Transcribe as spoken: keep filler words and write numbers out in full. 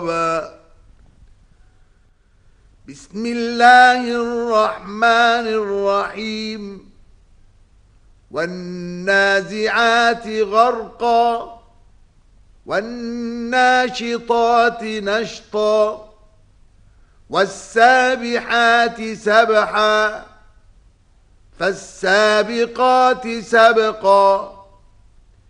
بسم الله الرحمن الرحيم والنازعات غرقا والناشطات نشطا والسابحات سبحا فالسابقات سبقا